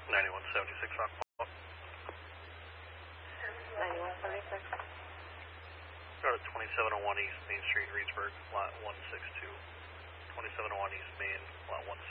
9176 Rockport. 9176. Go to 2701 East Main Street, Reedsburg, lot 162. 2701 East Main, lot 162.